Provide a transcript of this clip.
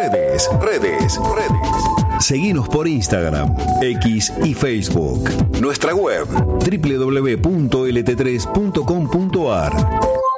redes. Seguinos por Instagram, X y Facebook. Nuestra web www.lt3.com.ar.